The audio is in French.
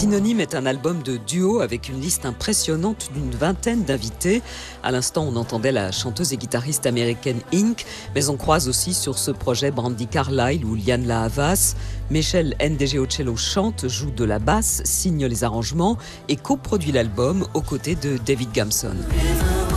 Synonyme est un album de duo avec une liste impressionnante d'une vingtaine d'invités. À l'instant, on entendait la chanteuse et guitariste américaine Ink, mais on croise aussi sur ce projet Brandi Carlile ou Lianne La Havas. Meshel Ndegeocello chante, joue de la basse, signe les arrangements et coproduit l'album aux côtés de David Gamson.